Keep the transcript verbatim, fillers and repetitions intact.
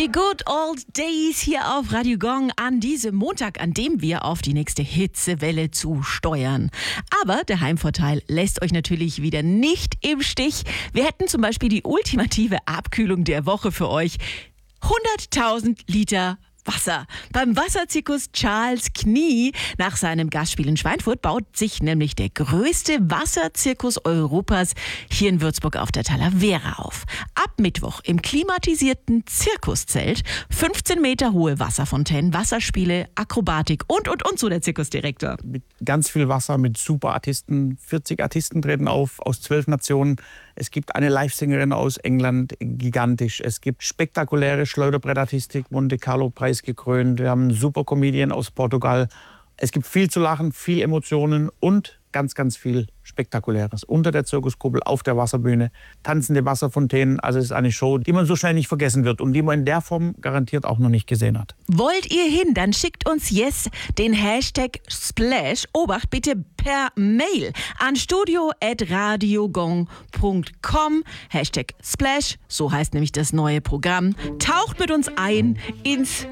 Die Good Old Days hier auf Radio Gong an diesem Montag, an dem wir auf die nächste Hitzewelle zusteuern. Aber der Heimvorteil lässt euch natürlich wieder nicht im Stich. Wir hätten zum Beispiel die ultimative Abkühlung der Woche für euch. hunderttausend Liter Wasser. Beim Wasserzirkus Charles Knie nach seinem Gastspiel in Schweinfurt baut sich nämlich der größte Wasserzirkus Europas hier in Würzburg auf der Talavera auf. Ab Mittwoch im klimatisierten Zirkuszelt fünfzehn Meter hohe Wasserfontänen, Wasserspiele, Akrobatik und, und, und, so der Zirkusdirektor. Mit ganz viel Wasser, mit super Artisten. vierzig Artisten treten auf aus zwölf Nationen. Es gibt eine Livesängerin aus England, gigantisch. Es gibt spektakuläre Schleuderbrettartistik, Monte Carlo preisgekrönt. Wir haben einen super Comedian aus Portugal. Es gibt viel zu lachen, viel Emotionen und ganz, ganz viel Spektakuläres. Unter der Zirkuskuppel, auf der Wasserbühne, tanzende Wasserfontänen. Also es ist eine Show, die man so schnell nicht vergessen wird und die man in der Form garantiert auch noch nicht gesehen hat. Wollt ihr hin? Dann schickt uns jetzt den Hashtag Splash, Obacht, bitte per Mail an studio at radiogong punkt com. Hashtag Splash, so heißt nämlich das neue Programm. Taucht mit uns ein ins